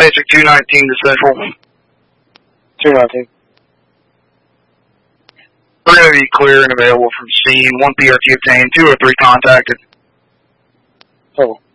District 219 to Central. 219. We're going to be clear and available from scene. 1 PRT obtained. 203 contacted. Total.